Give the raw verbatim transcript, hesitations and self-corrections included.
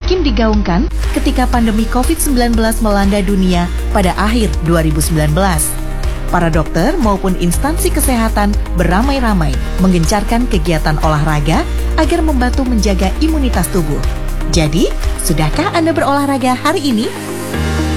semakin digaungkan ketika pandemi covid sembilan belas melanda dunia pada akhir dua ribu sembilan belas. Para dokter maupun instansi kesehatan beramai-ramai menggencarkan kegiatan olahraga agar membantu menjaga imunitas tubuh. Jadi, sudahkah Anda berolahraga hari ini?